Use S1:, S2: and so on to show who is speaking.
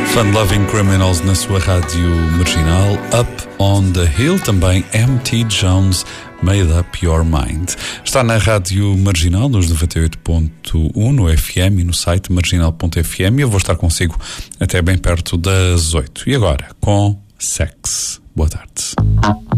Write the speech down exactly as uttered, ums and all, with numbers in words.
S1: Fun Loving Criminals na sua rádio marginal. Up on the Hill, também M T Jones, Made Up Your Mind. Está na rádio marginal, nos noventa e oito ponto um, no F M e no site marginal ponto f m. Eu vou estar consigo até bem perto das oito. E agora, com Sex. Boa tarde.